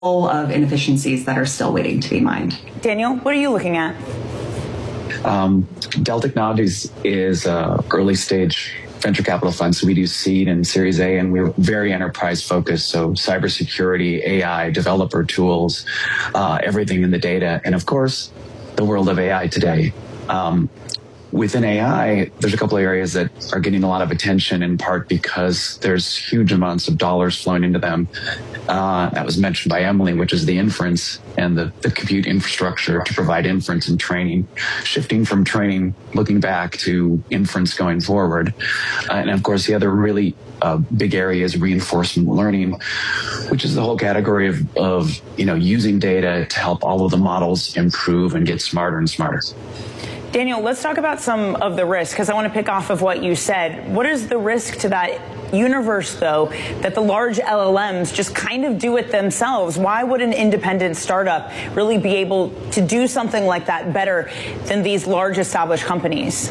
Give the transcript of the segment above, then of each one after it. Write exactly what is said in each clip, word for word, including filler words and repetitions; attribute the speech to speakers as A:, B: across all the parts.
A: of inefficiencies that are still waiting to be mined.
B: Daniel, what are you looking at?
C: Um, Dell Technologies is uh, early stage venture capital fund. So we do seed and Series A, and we're very enterprise focused. So cybersecurity, A I, developer tools, uh, everything in the data. And of course, the world of A I today. Um, Within A I, there's a couple of areas that are getting a lot of attention, in part because there's huge amounts of dollars flowing into them. Uh, that was mentioned by Emily, which is the inference and the, the compute infrastructure to provide inference and training, shifting from training, looking back, to inference going forward. Uh, and of course, the other really uh, big area is reinforcement learning, which is the whole category of, of, you know, using data to help all of the models improve and get smarter and smarter.
B: Daniel, let's talk about some of the risks, because I want to pick off of what you said. What is the risk to that universe, though, that the large L L Ms just kind of do it themselves? Why would an independent startup really be able to do something like that better than these large established companies?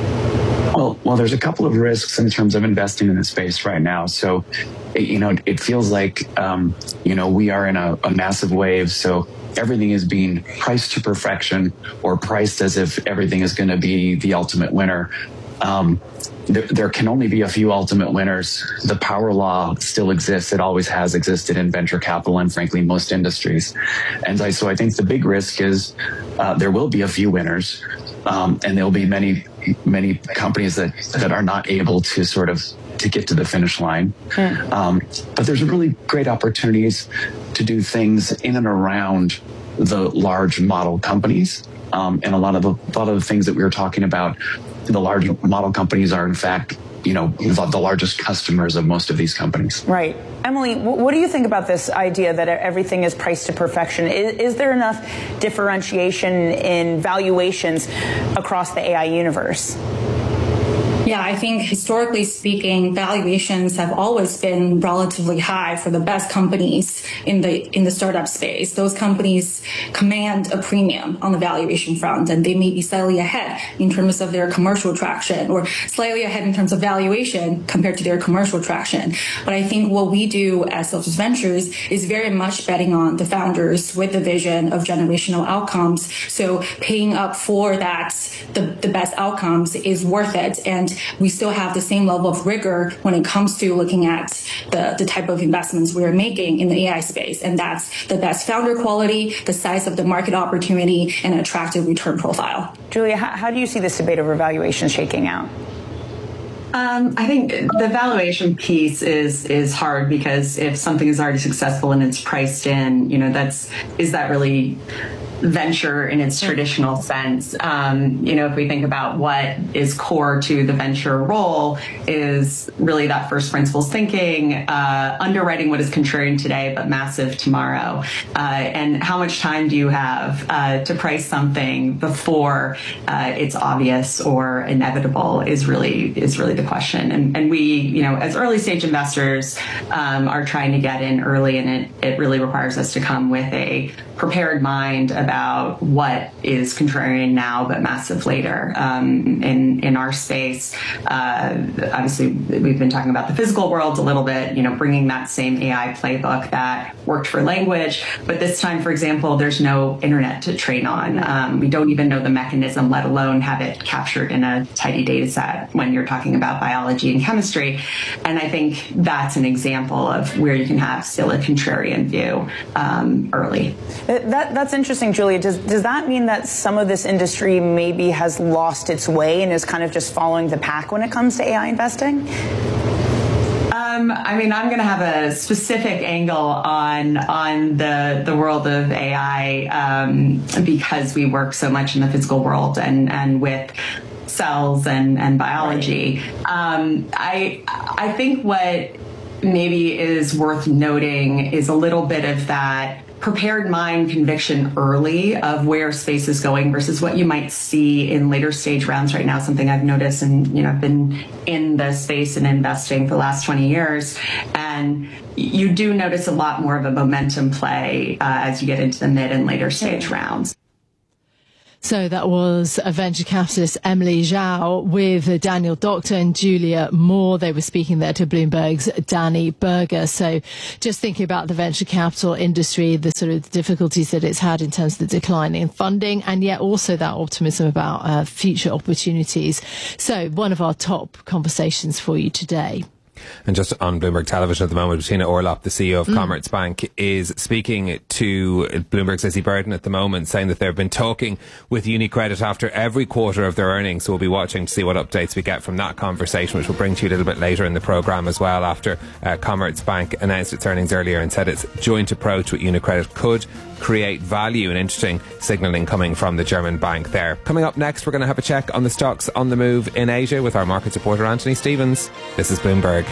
C: Well, well, there's a couple of risks in terms of investing in the space right now. So, you know, it feels like, um, you know, we are in a, a massive wave. So everything is being priced to perfection, or priced as if everything is going to be the ultimate winner. Um, there, there can only be a few ultimate winners. The power law still exists. It always has existed in venture capital and, frankly, most industries. And I, so I think the big risk is uh, there will be a few winners, um, and there will be many, many companies that, that are not able to sort of to get to the finish line. Mm. Um, but there's really great opportunities to do things in and around the large model companies. Um, and a lot of the, a lot of the things that we were talking about, the large model companies are, in fact, you know, the largest customers of most of these companies.
B: Right. Emily, what do you think about this idea that everything is priced to perfection? Is, is there enough differentiation in valuations across the A I universe?
D: Yeah, I think historically speaking, valuations have always been relatively high for the best companies in the in the startup space. Those companies command a premium on the valuation front, and they may be slightly ahead in terms of their commercial traction, or slightly ahead in terms of valuation compared to their commercial traction. But I think what we do as Celsius Ventures is very much betting on the founders with the vision of generational outcomes. So paying up for that, the, the best outcomes is worth it. And we still have the same level of rigor when it comes to looking at the, the type of investments we're making in the A I space. And that's the best founder quality, the size of the market opportunity, and an attractive return profile.
B: Julia, how, how do you see this debate over valuation shaking out?
A: Um, I think the valuation piece is is hard, because if something is already successful and it's priced in, you know, that's is that really venture in its traditional sense? Um, you know, if we think about what is core to the venture role, is really that first principles thinking, uh, underwriting what is contrarian today but massive tomorrow, uh, and how much time do you have uh, to price something before uh, it's obvious or inevitable is really is really the question. And, and we, you know, as early stage investors, um, are trying to get in early, and it it really requires us to come with a prepared mind about what is contrarian now but massive later. Um, in in our space, uh, obviously we've been talking about the physical world a little bit, you know, bringing that same A I playbook that worked for language, but this time, for example, there's no internet to train on. Um, we don't even know the mechanism, let alone have it captured in a tidy data set when you're talking about biology and chemistry. And I think that's an example of where you can have still a contrarian view um, early.
B: That, that's interesting, Julia. Does, does that mean that some of this industry maybe has lost its way and is kind of just following the pack when it comes to A I investing?
A: Um, I mean, I'm going to have a specific angle on on the the world of A I um, because we work so much in the physical world and and with cells and and biology. Um, I I think what maybe is worth noting is a little bit of that prepared mind conviction early of where space is going versus what you might see in later stage rounds right now. Something I've noticed, and you know, I've been in the space and investing for the last twenty years, and you do notice a lot more of a momentum play uh, as you get into the mid and later stage rounds.
E: So that was a venture capitalist, Emily Zhao, with Daniel Doctor and Julia Moore. They were speaking there to Bloomberg's Danny Berger. So just thinking about the venture capital industry, the sort of difficulties that it's had in terms of the decline in funding, and yet also that optimism about uh, future opportunities. So one of our top conversations for you today.
F: And just on Bloomberg Television at the moment, Bettina Orlopp, the C E O of mm. Commerzbank, is speaking to Bloomberg's Lizzie Burden at the moment, saying that they've been talking with UniCredit after every quarter of their earnings. So we'll be watching to see what updates we get from that conversation, which we'll bring to you a little bit later in the programme as well, after uh, Commerzbank announced its earnings earlier and said its joint approach with UniCredit could create value. An interesting signalling coming from the German bank there. Coming up next, we're going to have a check on the stocks on the move in Asia with our markets reporter Anthony Stevens. This is Bloomberg.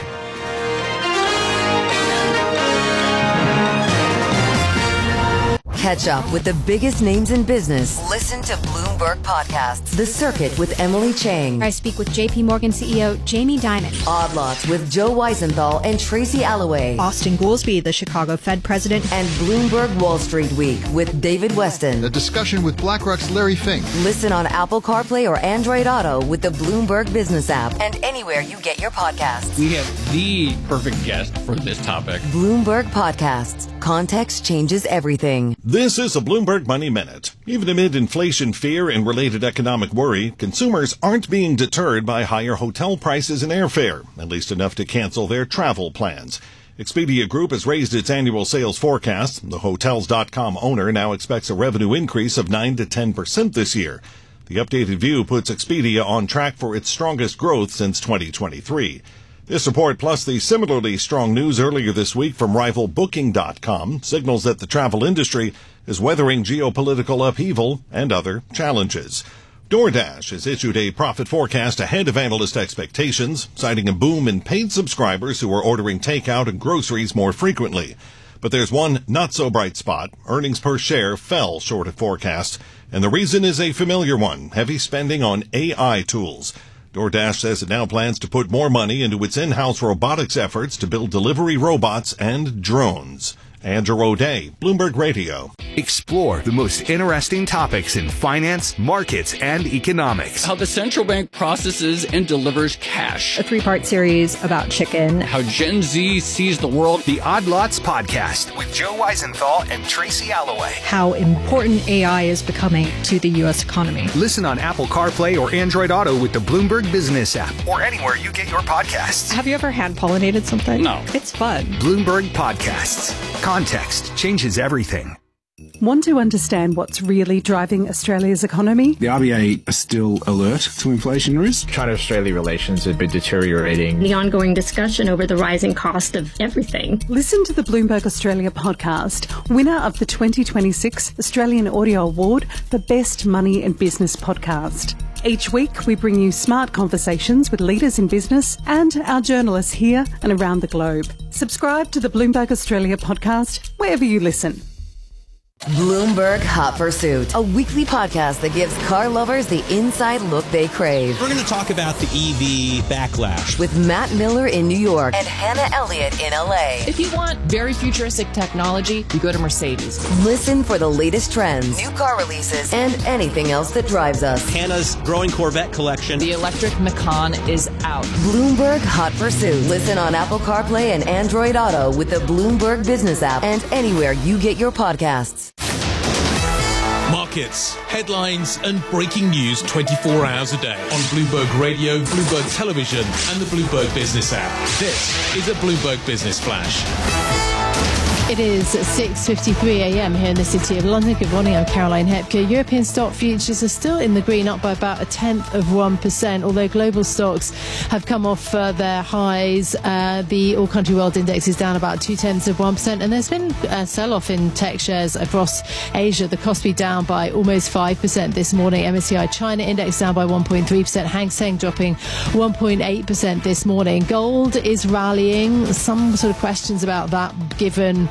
G: Catch up with the biggest names in business. Listen to Bloomberg Podcasts. The Circuit with Emily Chang.
H: I speak with J P Morgan C E O Jamie Dimon.
G: Odd Lots with Joe Weisenthal and Tracy Alloway.
I: Austin Goolsbee, the Chicago Fed president.
G: And Bloomberg Wall Street Week with David Weston.
J: A discussion with BlackRock's Larry Fink.
G: Listen on Apple CarPlay or Android Auto with the Bloomberg Business app and anywhere you get your podcasts.
K: We have the perfect guest for this topic.
G: Bloomberg Podcasts. Context changes everything.
L: This is a Bloomberg Money Minute. Even amid inflation fear and related economic worry, consumers aren't being deterred by higher hotel prices and airfare, at least enough to cancel their travel plans. Expedia Group has raised its annual sales forecast. The Hotels dot com owner now expects a revenue increase of nine to ten percent this year. The updated view puts Expedia on track for its strongest growth since twenty twenty-three. This report, plus the similarly strong news earlier this week from rival Booking dot com, signals that the travel industry is weathering geopolitical upheaval and other challenges. DoorDash has issued a profit forecast ahead of analyst expectations, citing a boom in paid subscribers who are ordering takeout and groceries more frequently. But there's one not-so-bright spot. Earnings per share fell short of forecast, and the reason is a familiar one: heavy spending on A I tools. DoorDash says it now plans to put more money into its in-house robotics efforts to build delivery robots and drones. Andrew O'Day, Bloomberg Radio.
M: Explore the most interesting topics in finance, markets, and economics.
K: How the central bank processes and delivers cash.
I: A three-part series about chicken.
K: How Gen Z sees the world.
M: The Odd Lots Podcast with Joe Weisenthal and Tracy Alloway.
I: How important A I is becoming to the U S economy.
M: Listen on Apple CarPlay or Android Auto with the Bloomberg Business app or anywhere you get your podcasts.
I: Have you ever hand-pollinated something?
K: No.
I: It's fun.
M: Bloomberg Podcasts. Context changes everything.
N: Want to understand what's really driving Australia's economy?
O: The R B A are still alert to inflation risk.
P: China-Australia relations have been deteriorating.
Q: The ongoing discussion over the rising cost of everything.
N: Listen to the Bloomberg Australia podcast, winner of the twenty twenty-six Australian Audio Award for Best Money and Business Podcast. Each week, we bring you smart conversations with leaders in business and our journalists here and around the globe. Subscribe to the Bloomberg Australia podcast wherever you listen.
G: Bloomberg Hot Pursuit, a weekly podcast that gives car lovers the inside look they crave.
R: We're going to talk about the E V backlash
G: with Matt Miller in New York and Hannah Elliott in L A.
S: If you want very futuristic technology, you go to Mercedes.
G: Listen for the latest trends, new car releases, and anything else that drives us.
R: Hannah's growing Corvette collection.
S: The electric Macan is out.
G: Bloomberg Hot Pursuit. Listen on Apple CarPlay and Android Auto with the Bloomberg Business app and anywhere you get your podcasts.
T: Markets, headlines, and breaking news twenty-four hours a day on Bloomberg Radio, Bloomberg Television, and the Bloomberg Business app. This is a Bloomberg Business Flash.
E: It is six fifty-three a.m. here in the City of London. Good morning, I'm Caroline Hepker. European stock futures are still in the green, up by about a tenth of one percent, although global stocks have come off uh, their highs. Uh, the All Country World Index is down about two-tenths of one percent, and there's been a sell-off in tech shares across Asia. The Kospi down by almost five percent this morning. M S C I China Index down by one point three percent. Hang Seng dropping one point eight percent this morning. Gold is rallying. Some sort of questions about that, given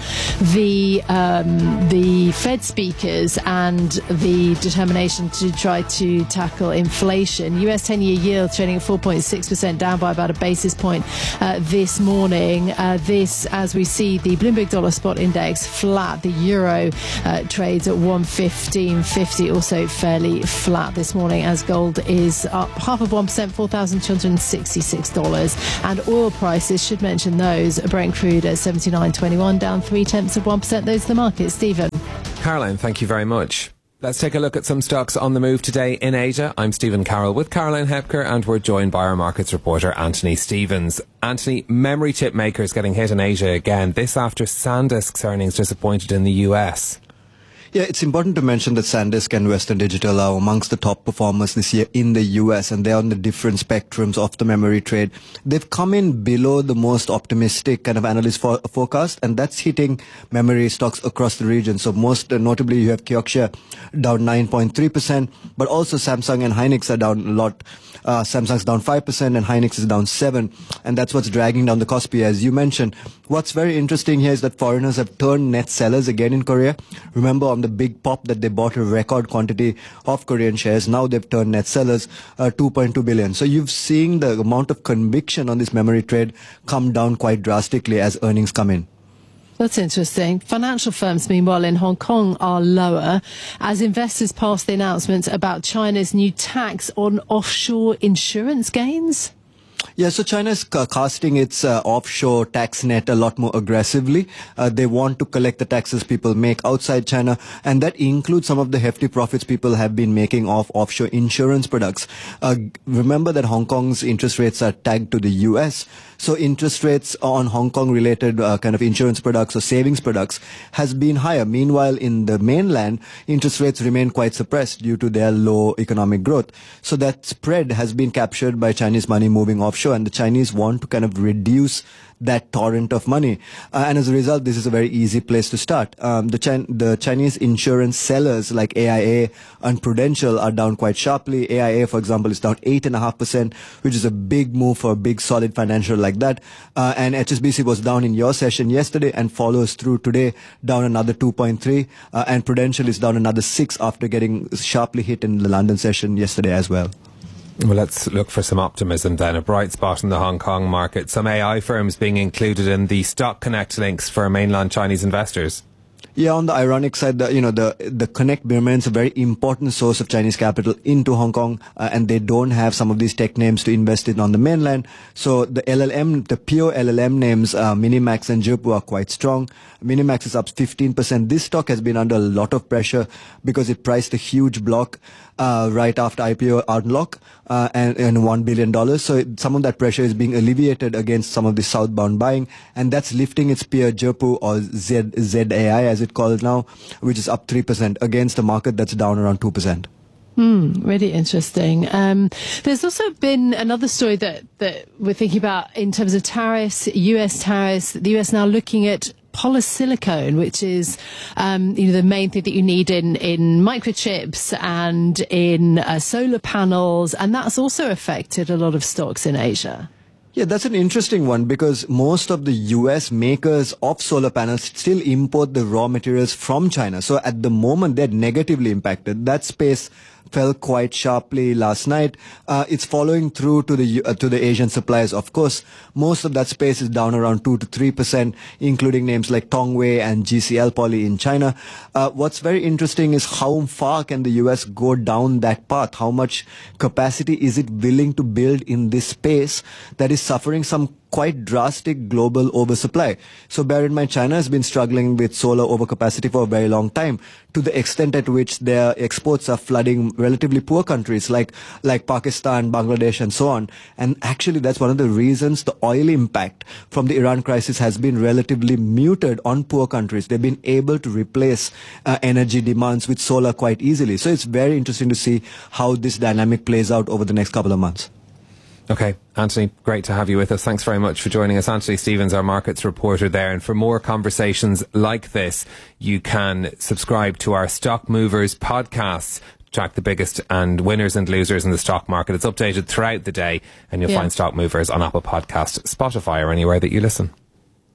E: the um, the Fed speakers and the determination to try to tackle inflation. U S ten-year yield trading at four point six percent, down by about a basis point uh, this morning. Uh, this, as we see, the Bloomberg Dollar Spot Index flat. The euro uh, trades at one fifteen fifty, also fairly flat this morning, as gold is up half of one percent, four thousand two hundred sixty-six dollars. And oil prices, should mention those, Brent crude at seventy-nine twenty-one, down three tenths of one percent. Those are the markets. Stephen.
F: Caroline, thank you very much. Let's take a look at some stocks on the move today in Asia. I'm Stephen Carroll with Caroline Hepker, and we're joined by our markets reporter Anthony Stevens. Anthony, memory chip makers getting hit in Asia again, this after SanDisk's earnings disappointed in the U S.
U: Yeah, it's important to mention that SanDisk and Western Digital are amongst the top performers this year in the U S, and they're on the different spectrums of the memory trade. They've come in below the most optimistic kind of analyst for, forecast, and that's hitting memory stocks across the region. So most uh, notably, you have Kioxia down nine point three percent, but also Samsung and Hynix are down a lot. Uh, Samsung's down five percent and Hynix is down seven percent, and that's what's dragging down the Kospi, as you mentioned. What's very interesting here is that foreigners have turned net sellers again in Korea. Remember, on the big pop that they bought a record quantity of Korean shares, now they've turned net sellers, uh, two point two billion. So you've seen the amount of conviction on this memory trade come down quite drastically as earnings come in.
E: That's interesting. Financial firms, meanwhile, in Hong Kong are lower as investors pass the announcement about China's new tax on offshore insurance gains.
U: Yeah, so China is ca- casting its uh, offshore tax net a lot more aggressively. Uh, they want to collect the taxes people make outside China, and that includes some of the hefty profits people have been making off offshore insurance products. Uh, remember that Hong Kong's interest rates are tagged to the U S, so interest rates on Hong Kong related uh, kind of insurance products or savings products has been higher. Meanwhile, in the mainland, interest rates remain quite suppressed due to their low economic growth. So that spread has been captured by Chinese money moving offshore, and the Chinese want to kind of reduce that torrent of money. Uh, and as a result, this is a very easy place to start. Um, the, Chin- the Chinese insurance sellers like A I A and Prudential are down quite sharply. A I A, for example, is down eight point five percent, which is a big move for a big solid financial like that. Uh, and H S B C was down in your session yesterday and follows through today, down another two point three. Uh, and Prudential is down another six after getting sharply hit in the London session yesterday as well.
F: Well, let's look for some optimism then. A bright spot in the Hong Kong market. Some A I firms being included in the Stock Connect links for mainland Chinese investors.
U: Yeah, on the ironic side, the, you know, the the Connect remains a very important source of Chinese capital into Hong Kong, uh, and they don't have some of these tech names to invest in on the mainland. So the L L M, the pure L L M names, uh, Minimax and Zhipu are quite strong. Minimax is up fifteen percent. This stock has been under a lot of pressure because it priced a huge block uh, right after I P O unlock uh, and, and one billion dollars. So it, some of that pressure is being alleviated against some of the southbound buying, and that's lifting its peer Zhipu or Z, Z A I as it called now, which is up three percent against a market that's down around two percent.
E: Hmm, really interesting. Um, there's also been another story that, that we're thinking about in terms of tariffs, U S tariffs, the U S now looking at polysilicon, which is um, you know, the main thing that you need in, in microchips and in uh, solar panels, and that's also affected a lot of stocks in Asia.
U: Yeah, that's an interesting one because most of the U S makers of solar panels still import the raw materials from China. So at the moment, they're negatively impacted. That space fell quite sharply last night. Uh, it's following through to the uh, to the Asian suppliers. Of course, most of that space is down around two to three percent, including names like Tongwei and G C L Poly in China. Uh, what's very interesting is how far can the U S go down that path? How much capacity is it willing to build in this space that is suffering some quite drastic global oversupply? So bear in mind, China has been struggling with solar overcapacity for a very long time, to the extent at which their exports are flooding relatively poor countries like like Pakistan, Bangladesh, and so on. And actually, that's one of the reasons the oil impact from the Iran crisis has been relatively muted on poor countries. They've been able to replace uh, energy demands with solar quite easily. So it's very interesting to see how this dynamic plays out over the next couple of months.
F: Okay, Anthony, great to have you with us. Thanks very much for joining us. Anthony Stevens, our markets reporter there. And for more conversations like this, you can subscribe to our Stock Movers podcasts. Track the biggest and winners and losers in the stock market. It's updated throughout the day, and you'll yeah. find Stock Movers on Apple Podcasts, Spotify, or anywhere that you listen.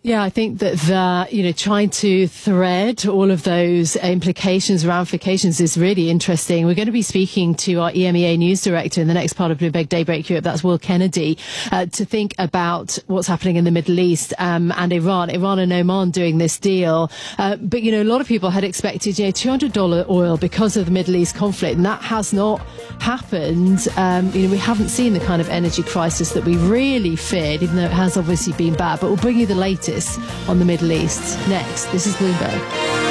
E: Yeah, I think that the, you know, trying to thread all of those implications, ramifications is really interesting. We're going to be speaking to our E M E A news director in the next part of Bloomberg Daybreak Europe, that's Will Kennedy, uh, to think about what's happening in the Middle East um, and Iran. Iran and Oman doing this deal. Uh, but, you know, a lot of people had expected, you know, two hundred dollars oil because of the Middle East conflict, and that has not happened. Um, you know, we haven't seen the kind of energy crisis that we really feared, even though it has obviously been bad. But we'll bring you the latest on the Middle East next. This is Bloomberg.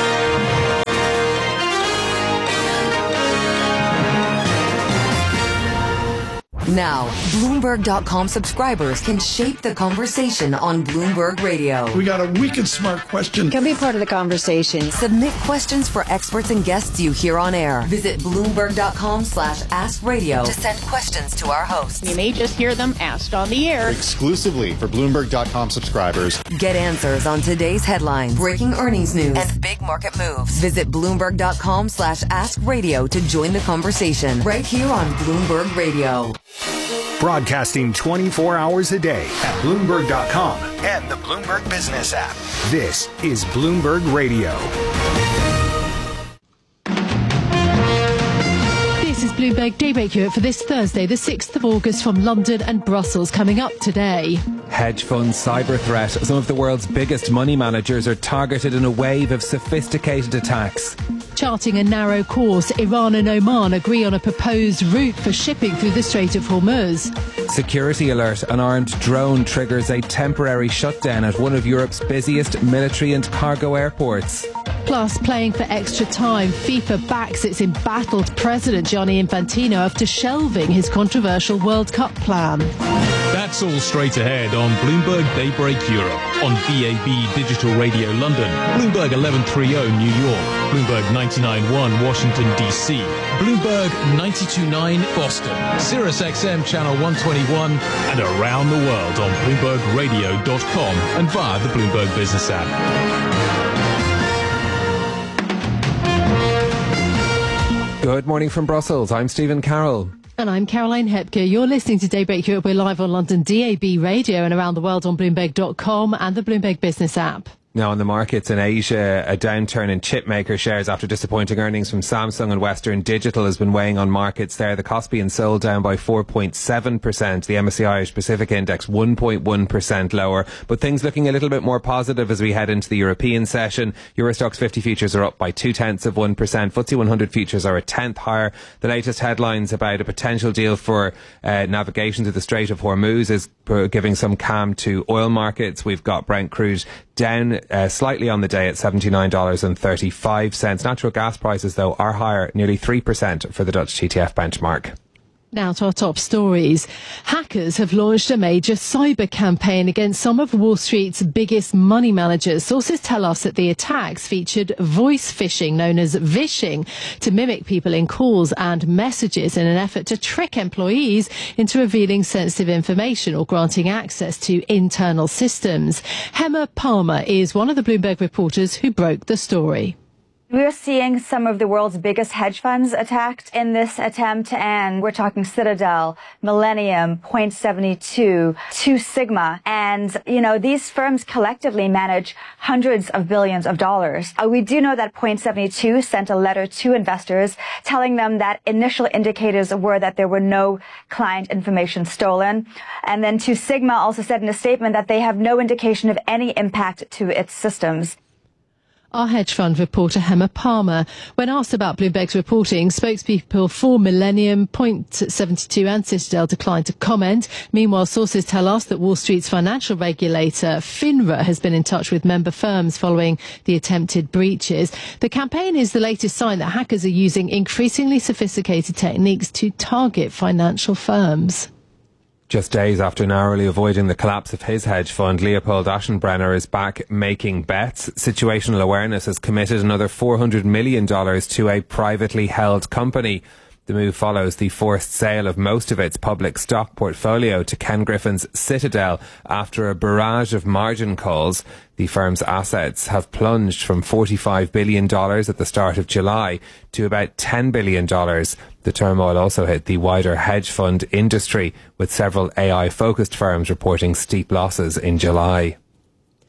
G: Now, Bloomberg dot com subscribers can shape the conversation on Bloomberg Radio.
C: We got a wicked smart question.
G: Can be part of the conversation. Submit questions for experts and guests you hear on air. Visit Bloomberg dot com slash ask radio to send questions to our hosts.
V: You may just hear them asked on the air.
W: Exclusively for Bloomberg dot com subscribers.
G: Get answers on today's headlines, breaking earnings news, and big market moves. Visit Bloomberg dot com slash ask radio to join the conversation right here on Bloomberg Radio.
M: Broadcasting twenty-four hours a day at Bloomberg dot com and the Bloomberg Business app. This is Bloomberg Radio.
E: This is Bloomberg Daybreak Europe for this Thursday, the sixth of August, from London and Brussels. Coming up today.
F: Hedge fund cyber threat. Some of the world's biggest money managers are targeted in a wave of sophisticated attacks.
E: Charting a narrow course, Iran and Oman agree on a proposed route for shipping through the Strait of Hormuz.
F: Security alert. An armed drone triggers a temporary shutdown at one of Europe's busiest military and cargo airports.
E: Plus, playing for extra time, FIFA backs its embattled president Gianni Infantino after shelving his controversial World Cup plan.
T: That's all straight ahead on Bloomberg Daybreak Europe, on V A B Digital Radio London, Bloomberg eleven thirty New York, Bloomberg ninety-nine point one Washington D C, Bloomberg ninety-two point nine Boston, Sirius X M Channel one twenty-one, and around the world on Bloomberg Radio dot com and via the Bloomberg Business app.
F: Good morning from Brussels. I'm Stephen Carroll.
E: And I'm Caroline Hepker. You're listening to Daybreak Europe. We're live on London D A B Radio and around the world on Bloomberg dot com and the Bloomberg Business app.
F: Now, on the markets in Asia, a downturn in chipmaker shares after disappointing earnings from Samsung and Western Digital has been weighing on markets there. The Kospi and Seoul down by four point seven percent. The M S C I Irish Pacific Index one point one percent lower. But things looking a little bit more positive as we head into the European session. Eurostoxx fifty futures are up by two tenths of one percent. F T S E one hundred futures are a tenth higher. The latest headlines about a potential deal for uh, navigation to the Strait of Hormuz is giving some calm to oil markets. We've got Brent crude down uh, slightly on the day at seventy-nine dollars and thirty-five cents. Natural gas prices, though, are higher, nearly three percent for the Dutch T T F benchmark.
E: Now to our top stories. Hackers have launched a major cyber campaign against some of Wall Street's biggest money managers. Sources tell us that the attacks featured voice phishing, known as vishing, to mimic people in calls and messages in an effort to trick employees into revealing sensitive information or granting access to internal systems. Hema Palmer is one of the Bloomberg reporters who broke the story.
X: We're seeing some of the world's biggest hedge funds attacked in this attempt, and we're talking Citadel, Millennium, Point seventy-two, Two Sigma, and, you know, these firms collectively manage hundreds of billions of dollars. Uh, we do know that Point seventy-two sent a letter to investors telling them that initial indicators were that there were no client information stolen. And then Two Sigma also said in a statement that they have no indication of any impact to its systems.
E: Our hedge fund reporter Hema Palmer. When asked about Bloomberg's reporting, spokespeople for Millennium, Point seventy-two and Citadel declined to comment. Meanwhile, sources tell us that Wall Street's financial regulator, FINRA, has been in touch with member firms following the attempted breaches. The campaign is the latest sign that hackers are using increasingly sophisticated techniques to target financial firms.
F: Just days after narrowly avoiding the collapse of his hedge fund, Leopold Aschenbrenner is back making bets. Situational Awareness has committed another four hundred million dollars to a privately held company. The move follows the forced sale of most of its public stock portfolio to Ken Griffin's Citadel after a barrage of margin calls. The firm's assets have plunged from forty-five billion dollars at the start of July to about ten billion dollars. The turmoil also hit the wider hedge fund industry, with several A I-focused firms reporting steep losses in July.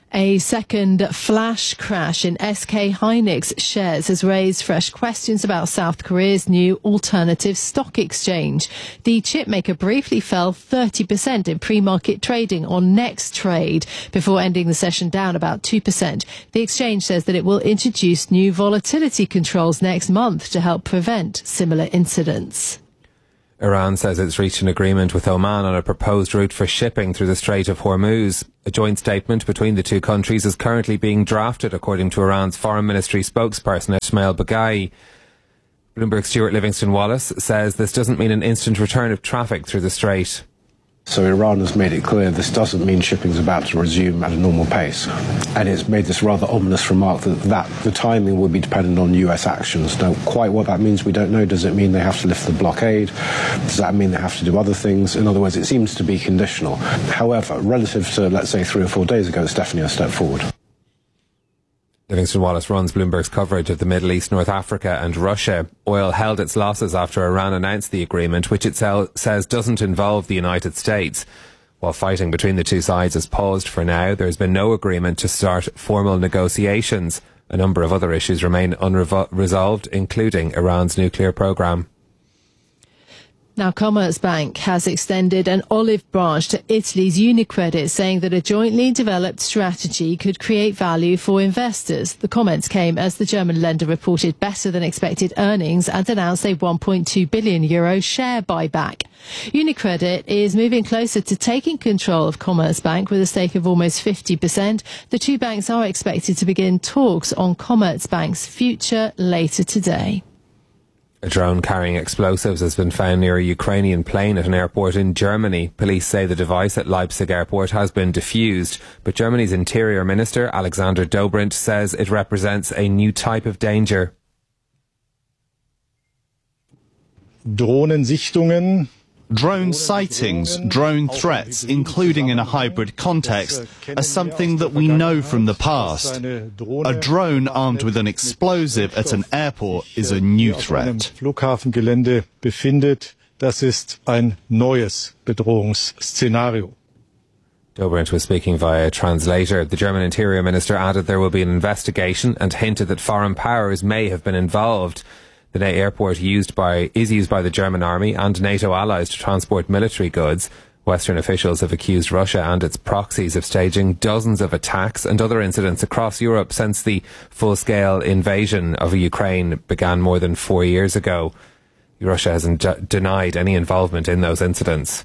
E: A second flash crash in S K Hynix shares has raised fresh questions about South Korea's new alternative stock exchange. The chipmaker briefly fell thirty percent in pre-market trading on Next Trade before ending the session down about two percent. The exchange says that it will introduce new volatility controls next month to help prevent similar incidents.
F: Iran says it's reached an agreement with Oman on a proposed route for shipping through the Strait of Hormuz. A joint statement between the two countries is currently being drafted, according to Iran's Foreign Ministry spokesperson Ismail Baghai. Bloomberg's Stuart Livingston-Wallace says this doesn't mean an instant return of traffic through the strait.
A: So Iran has made it clear this doesn't mean shipping's about to resume at a normal pace. And it's made this rather ominous remark that, that the timing will be dependent on U S actions. Now, quite what that means, we don't know. Does it mean they have to lift the blockade? Does that mean they have to do other things? In other words, it seems to be conditional. However, relative to, let's say, three or four days ago, it's definitely a step forward.
F: Livingston-Wallace runs Bloomberg's coverage of the Middle East, North Africa and Russia. Oil held its losses after Iran announced the agreement, which it sell- says doesn't involve the United States. While fighting between the two sides has paused for now, there has been no agreement to start formal negotiations. A number of other issues remain unresolved, including Iran's nuclear programme.
E: Now, Commerzbank has extended an olive branch to Italy's UniCredit, saying that a jointly developed strategy could create value for investors. The comments came as the German lender reported better than expected earnings and announced a one point two billion euro share buyback. UniCredit is moving closer to taking control of Commerzbank with a stake of almost fifty percent. The two banks are expected to begin talks on Commerzbank's future later today.
F: A drone carrying explosives has been found near a Ukrainian plane at an airport in Germany. Police say the device at Leipzig airport has been defused, but Germany's Interior Minister Alexander Dobrindt says it represents a new type of danger.
B: Drohnensichtungen. Drone sightings, drone threats, including in a hybrid context, are something that we know from the past. A drone armed with an explosive at an airport is a new threat.
D: Flughafengelände befindet, das ist ein neues Bedrohungsszenario.
F: Dobrindt was speaking via a translator. The German Interior Minister added there will be an investigation and hinted that foreign powers may have been involved. The airport used by, is used by the German army and NATO allies to transport military goods. Western officials have accused Russia and its proxies of staging dozens of attacks and other incidents across Europe since the full-scale invasion of Ukraine began more than four years ago. Russia has d- denied any involvement in those incidents.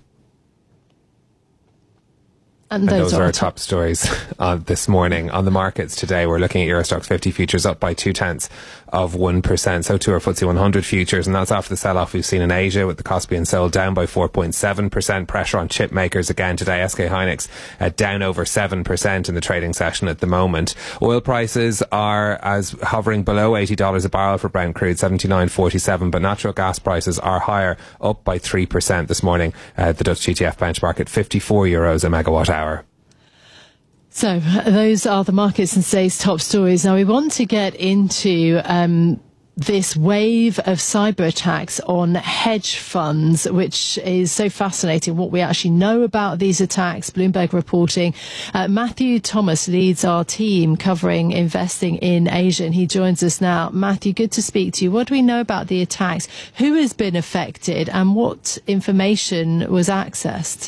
E: And those,
F: and those
E: are
F: are our
E: top,
F: top stories uh, this morning. On the markets today, we're looking at Eurostoxx fifty futures up by two tenths of one percent. So too are F T S E one hundred futures, and that's after the sell-off we've seen in Asia, with the Kospi and Seoul down by four point seven percent. Pressure on chip makers again today. S K Hynix uh, down over seven percent in the trading session at the moment. Oil prices are as hovering below eighty dollars a barrel for Brent crude, seventy-nine forty-seven, but natural gas prices are higher, up by three percent this morning. Uh, the Dutch G T F benchmark at fifty-four euros a megawatt hour.
E: So those are the markets and today's top stories. Now we want to get into um, this wave of cyber attacks on hedge funds, which is so fascinating, what we actually know about these attacks. Bloomberg reporting. Uh, Matthew Thomas leads our team covering investing in Asia, and he joins us now. Matthew, good to speak to you. What do we know about the attacks? Who has been affected and what information was accessed?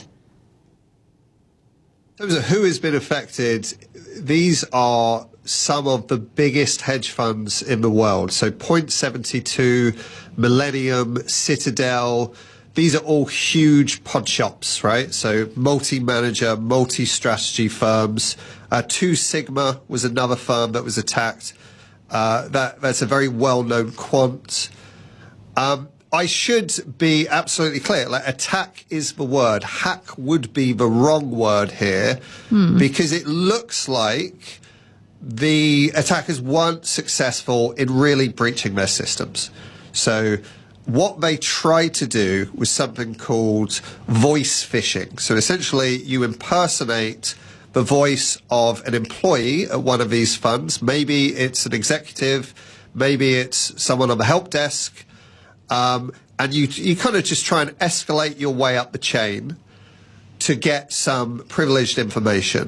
H: In terms of who has been affected, these are some of the biggest hedge funds in the world. So Point seventy-two, Millennium, Citadel, these are all huge pod shops, right? So multi-manager, multi-strategy firms. Uh, Two Sigma was another firm that was attacked. Uh, that, that's a very well-known quant. Um, I should be absolutely clear. Like, attack is the word. Hack would be the wrong word here, hmm. because it looks like the attackers weren't successful in really breaching their systems. So what they tried to do was something called voice phishing. So essentially you impersonate the voice of an employee at one of these funds. Maybe it's an executive, maybe it's someone on the help desk. Um, and you you kind of just try and escalate your way up the chain to get some privileged information.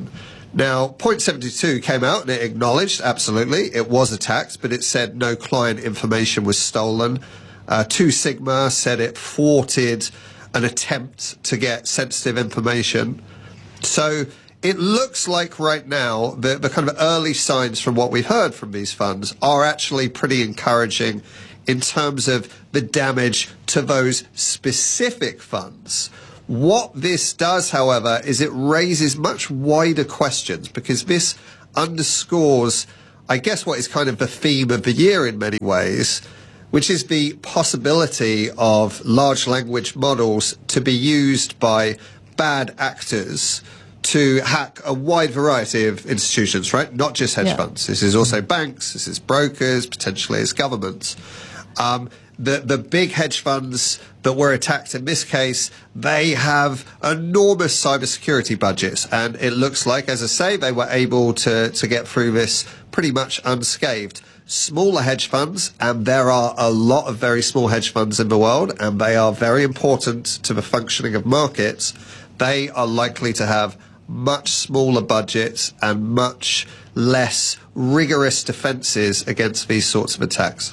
H: Now, Point seventy-two came out and it acknowledged, absolutely, it was attacked, but it said no client information was stolen. Uh, Two Sigma said it thwarted an attempt to get sensitive information. So it looks like right now the, the kind of early signs from what we've heard from these funds are actually pretty encouraging in terms of the damage to those specific funds. What this does, however, is it raises much wider questions, because this underscores, I guess, what is kind of the theme of the year in many ways, which is the possibility of large language models to be used by bad actors to hack a wide variety of institutions, right? Not just hedge
E: Yeah.
H: funds. This is also banks, this is brokers, potentially it's governments. Um, the, the big hedge funds that were attacked in this case, they have enormous cybersecurity budgets. And it looks like, as I say, they were able to, to get through this pretty much unscathed. Smaller hedge funds, and there are a lot of very small hedge funds in the world, and they are very important to the functioning of markets. They are likely to have much smaller budgets and much less rigorous defenses against these sorts of attacks.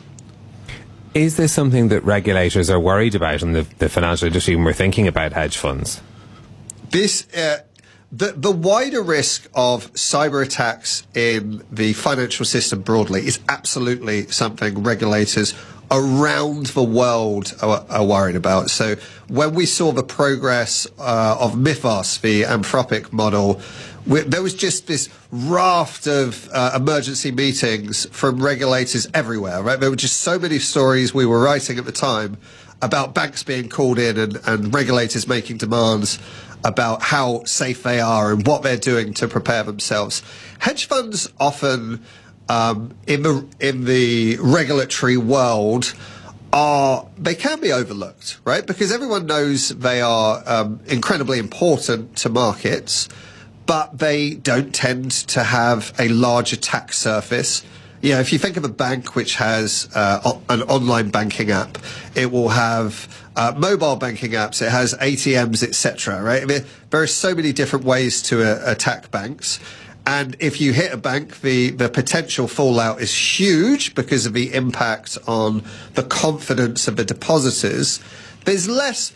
F: Is this something that regulators are worried about in the, the financial industry when we're thinking about hedge funds?
H: This, uh, the, the wider risk of cyber attacks in the financial system broadly is absolutely something regulators around the world are, are worried about. So when we saw the progress uh, of Mythos, the Anthropic model, we, there was just this raft of uh, emergency meetings from regulators everywhere, right? There were just so many stories we were writing at the time about banks being called in and, and regulators making demands about how safe they are and what they're doing to prepare themselves. Hedge funds often, um, in the in the regulatory world, are they can be overlooked, right? Because everyone knows they are um, incredibly important to markets, but they don't tend to have a large attack surface. You know, if you think of a bank which has uh, an online banking app, it will have uh, mobile banking apps, it has A T Ms, et cetera. Right? I mean, there are so many different ways to uh, attack banks, and if you hit a bank, the the potential fallout is huge because of the impact on the confidence of the depositors. There's less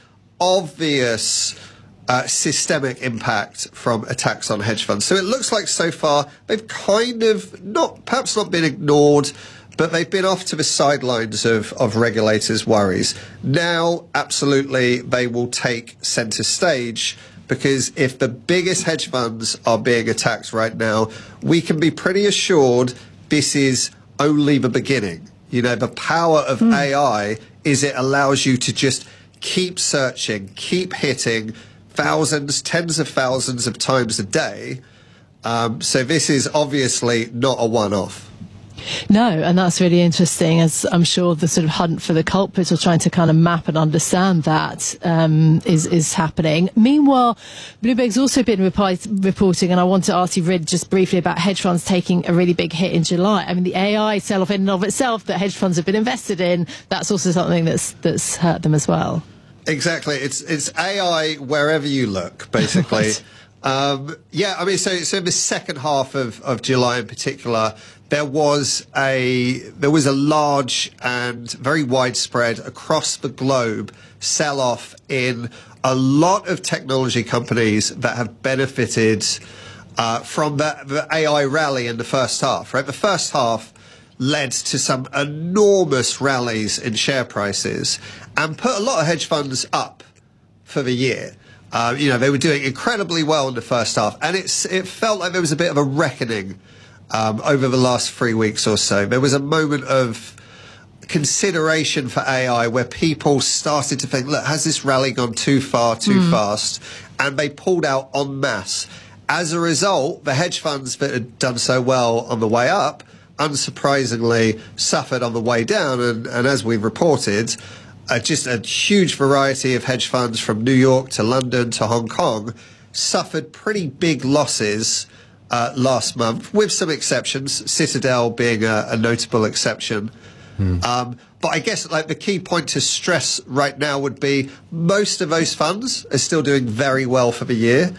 H: obvious Uh, systemic impact from attacks on hedge funds. So it looks like so far they've kind of not, perhaps not been ignored, but they've been off to the sidelines of, of regulators' worries. Now, absolutely, they will take centre stage, because if the biggest hedge funds are being attacked right now, we can be pretty assured this is only the beginning. You know, the power of mm. A I is it allows you to just keep searching, keep hitting thousands, tens of thousands of times a day. Um, so this is obviously not a one-off.
E: No, and that's really interesting, as I'm sure the sort of hunt for the culprits or trying to kind of map and understand that um, is, is happening. Meanwhile, Bloomberg's also been report- reporting, and I want to ask you really just briefly about hedge funds taking a really big hit in July. I mean, the A I sell-off in and of itself that hedge funds have been invested in, that's also something that's that's hurt them as well.
H: Exactly. It's it's A I wherever you look, basically. Right. Um, yeah, I mean, so so in the second half of, of July in particular, there was a there was a large and very widespread across the globe sell-off in a lot of technology companies that have benefited uh, from the, the A I rally in the first half. Right, the first half led to some enormous rallies in share prices and put a lot of hedge funds up for the year. Uh, you know, they were doing incredibly well in the first half, and it's it felt like there was a bit of a reckoning um, over the last three weeks or so. There was a moment of consideration for A I where people started to think, look, has this rally gone too far, too mm. fast? And they pulled out en masse. As a result, the hedge funds that had done so well on the way up, unsurprisingly, suffered on the way down. And, and as we've reported, uh, just a huge variety of hedge funds from New York to London to Hong Kong suffered pretty big losses uh, last month, with some exceptions, Citadel being a, a notable exception. Hmm. Um, but I guess like the key point to stress right now would be most of those funds are still doing very well for the year.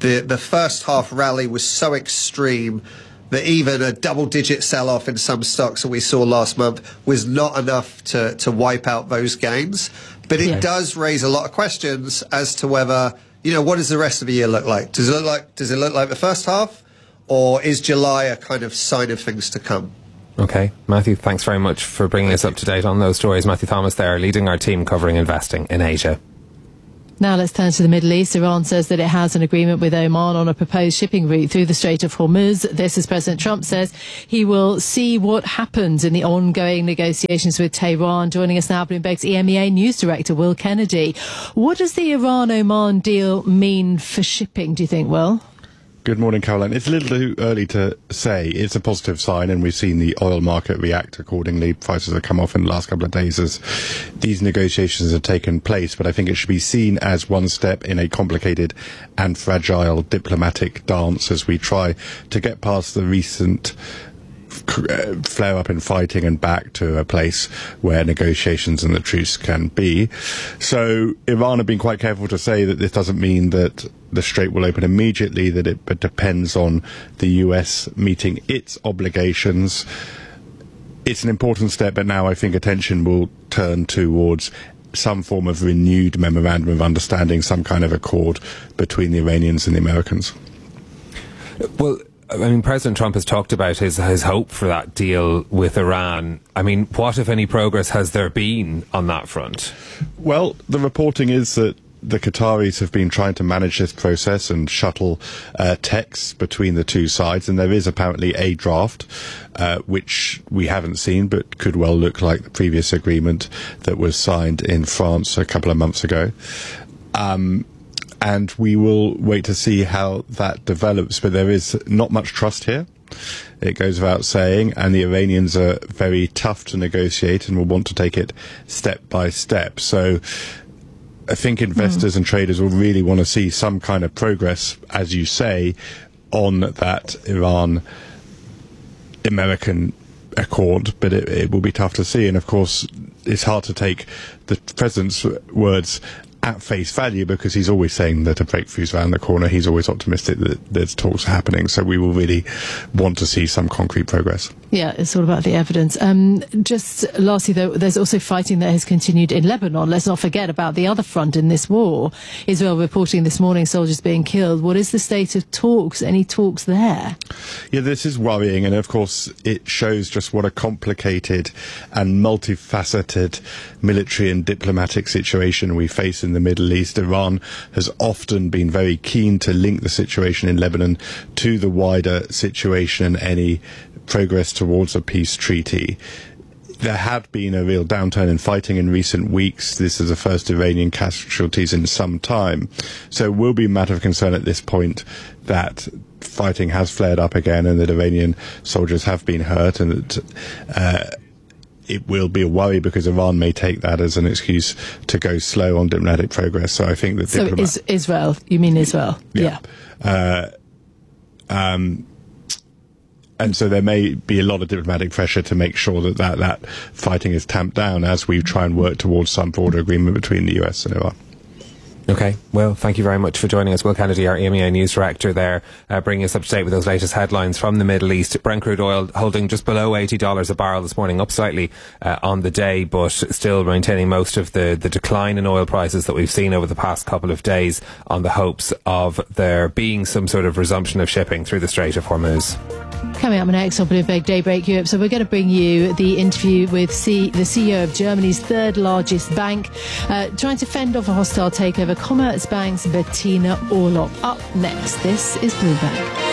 H: the, the first half rally was so extreme that even a double-digit sell-off in some stocks that we saw last month was not enough to, to wipe out those gains. But it yes. does raise a lot of questions as to whether, you know, what does the rest of the year look like? Does it look like, does it look like the first half? Or is July a kind of sign of things to come?
F: Okay. Matthew, thanks very much for bringing Thank us up to date on those stories. Matthew Thomas there, leading our team covering investing in Asia.
E: Now let's turn to the Middle East. Iran says that it has an agreement with Oman on a proposed shipping route through the Strait of Hormuz. This as President Trump says he will see what happens in the ongoing negotiations with Tehran. Joining us now, Bloomberg's E M E A News Director, Will Kennedy. What does the Iran-Oman deal mean for shipping, do you think, Will?
I: Good morning, Caroline. It's a little too early to say. It's a positive sign, and we've seen the oil market react accordingly. Prices have come off in the last couple of days as these negotiations have taken place, but I think it should be seen as one step in a complicated and fragile diplomatic dance as we try to get past the recent flare up in fighting and back to a place where negotiations and the truce can be. So Iran have been quite careful to say that this doesn't mean that the strait will open immediately, that it but depends on the U S meeting its obligations. It's an important step, but now I think attention will turn towards some form of renewed memorandum of understanding, some kind of accord between the Iranians and the Americans.
F: Well, I mean, President Trump has talked about his, his hope for that deal with Iran. I mean, what, if any, progress has there been on that front?
I: Well, the reporting is that the Qataris have been trying to manage this process and shuttle uh, texts between the two sides, and there is apparently a draft uh, which we haven't seen but could well look like the previous agreement that was signed in France a couple of months ago. Um, and we will wait to see how that develops, but there is not much trust here. It goes without saying, and the Iranians are very tough to negotiate and will want to take it step by step. So I think investors mm. and traders will really want to see some kind of progress, as you say, on that Iran-American accord, but it, it will be tough to see. And of course, it's hard to take the president's words at face value, because he's always saying that a breakthrough's around the corner. He's always optimistic that there's talks happening. So we will really want to see some concrete progress.
E: Yeah, it's all about the evidence. Um, just lastly, though, there's also fighting that has continued in Lebanon. Let's not forget about the other front in this war. Israel reporting this morning soldiers being killed. What is the state of talks? Any talks there?
I: Yeah, this is worrying. And of course, it shows just what a complicated and multifaceted military and diplomatic situation we face in the Middle East. Iran has often been very keen to link the situation in Lebanon to the wider situation and any progress towards a peace treaty. There had been a real downturn in fighting in recent weeks. This is the first Iranian casualties in some time. So it will be a matter of concern at this point that fighting has flared up again and that Iranian soldiers have been hurt, and that uh, it will be a worry because Iran may take that as an excuse to go slow on diplomatic progress. So I think that...
E: So
I: diplomat-
E: is Israel, you mean Israel?
I: Yeah. yeah. Uh, um, and so there may be a lot of diplomatic pressure to make sure that, that that fighting is tamped down as we try and work towards some broader agreement between the U S and Iran.
F: Okay, well, thank you very much for joining us. Will Kennedy, our E M E A News Director there, uh, bringing us up to date with those latest headlines from the Middle East. Brent crude oil holding just below eighty dollars a barrel this morning, up slightly uh, on the day, but still maintaining most of the, the decline in oil prices that we've seen over the past couple of days on the hopes of there being some sort of resumption of shipping through the Strait of Hormuz.
E: Coming up next on Bloomberg Daybreak Europe, so we're going to bring you the interview with C- the C E O of Germany's third largest bank, uh, trying to fend off a hostile takeover, Commerzbank's Bettina Orlopp. Up next, this is Bloomberg.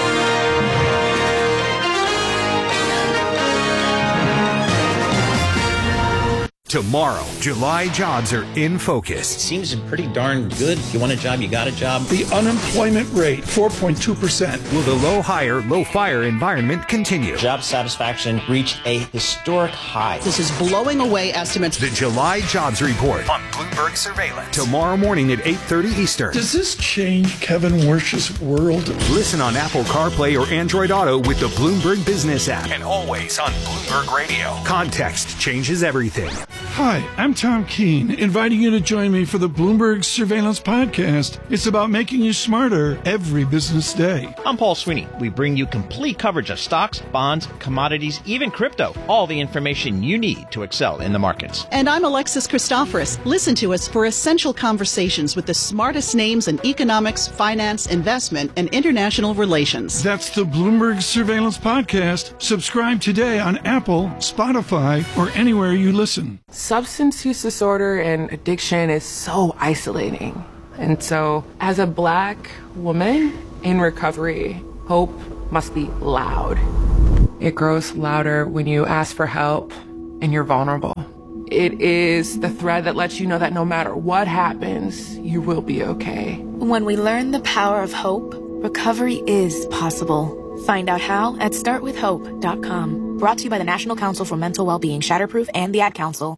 M: Tomorrow, July jobs are in focus.
R: Seems pretty darn good. If you want a job, you got a job.
C: The unemployment rate, four point two percent.
M: Will the low hire, low fire environment continue?
R: Job satisfaction reached a historic high.
J: This is blowing away estimates.
M: The July Jobs Report on Bloomberg Surveillance. Tomorrow morning at eight thirty Eastern.
C: Does this change Kevin Wersch's world?
M: Listen on Apple CarPlay or Android Auto with the Bloomberg Business app. And always on Bloomberg Radio. Context changes everything.
C: Hi, I'm Tom Keene, inviting you to join me for the Bloomberg Surveillance Podcast. It's about making you smarter every business day.
R: I'm Paul Sweeney. We bring you complete coverage of stocks, bonds, commodities, even crypto. All the information you need to excel in the markets.
J: And I'm Alexis Christoforous. Listen to us for essential conversations with the smartest names in economics, finance, investment, and international relations.
C: That's the Bloomberg Surveillance Podcast. Subscribe today on Apple, Spotify, or anywhere you listen.
K: Substance use disorder and addiction is so isolating. And so, as a black woman in recovery, hope must be loud. It grows louder when you ask for help and you're vulnerable. It is the thread that lets you know that no matter what happens, you will be okay.
L: When we learn the power of hope, recovery is possible. Find out how at start with hope dot com. Brought to you by the National Council for Mental Wellbeing, Shatterproof, and the Ad Council.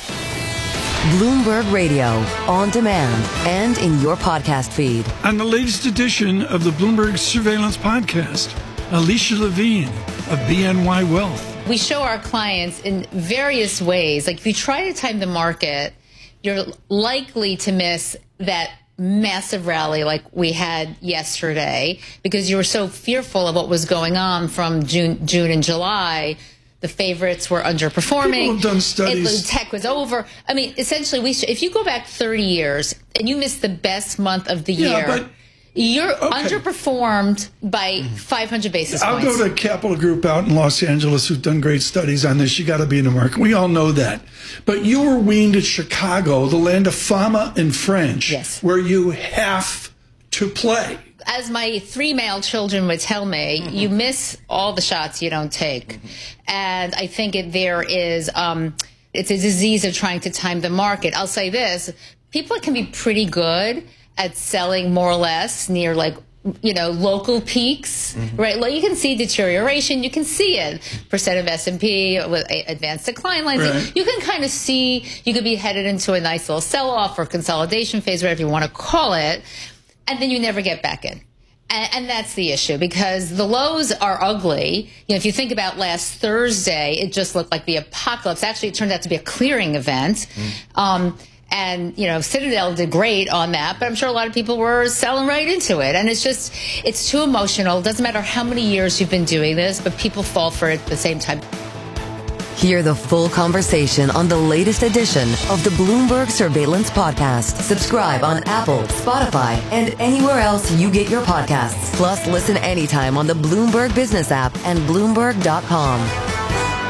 G: Bloomberg Radio, on demand and in your podcast feed.
C: On the latest edition of the Bloomberg Surveillance Podcast, Alicia Levine of B N Y Wealth.
O: We show our clients in various ways. Like if you try to time the market, you're likely to miss that massive rally like we had yesterday because you were so fearful of what was going on from June, June and July. The favorites were underperforming.
C: People have done studies.
O: It, tech was over. I mean, essentially, we sh- if you go back thirty years and you miss the best month of the
C: yeah,
O: year,
C: but,
O: you're
C: okay.
O: underperformed by five hundred basis
C: I'll
O: points.
C: go to Capital Group out in Los Angeles who've done great studies on this. You got to be in the market. We all know that. But you were weaned at Chicago, the land of fama and French,
O: yes.
C: where you have to play.
O: As my three male children would tell me, mm-hmm. you miss all the shots you don't take. Mm-hmm. And I think it, there is, um, it's a disease of trying to time the market. I'll say this, people can be pretty good at selling more or less near like, you know, local peaks, mm-hmm. right? Like you can see deterioration, you can see it. Percent of S and P with advanced decline lines. Right. You can kind of see, you could be headed into a nice little sell-off or consolidation phase, whatever you want to call it. And then you never get back in. And, and that's the issue because the lows are ugly. You know, if you think about last Thursday, it just looked like the apocalypse. Actually, it turned out to be a clearing event. Mm. Um, and, you know, Citadel did great on that, but I'm sure a lot of people were selling right into it. And it's just, it's too emotional. It doesn't matter how many years you've been doing this, but people fall for it at the same time.
G: Hear the full conversation on the latest edition of the Bloomberg Surveillance Podcast. Subscribe on Apple, Spotify, and anywhere else you get your podcasts. Plus, listen anytime on the Bloomberg Business app and Bloomberg dot com.